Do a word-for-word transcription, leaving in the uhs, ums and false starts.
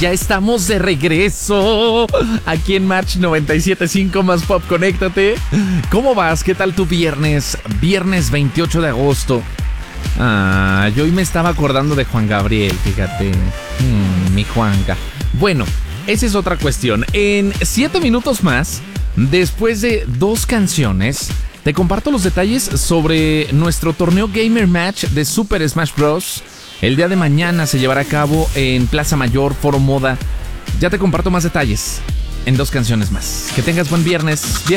ya estamos de regreso aquí en Match noventa y siete punto cinco más Pop, conéctate. ¿Cómo vas? ¿Qué tal tu viernes? Viernes veintiocho de agosto. Ah, yo hoy me estaba acordando de Juan Gabriel, fíjate. Mm, mi Juanga. Bueno, esa es otra cuestión. En siete minutos más, después de dos canciones, te comparto los detalles sobre nuestro torneo Gamer Match de Super Smash Bros. El día de mañana se llevará a cabo en Plaza Mayor, Foro Moda. Ya te comparto más detalles en dos canciones más. Que tengas buen viernes.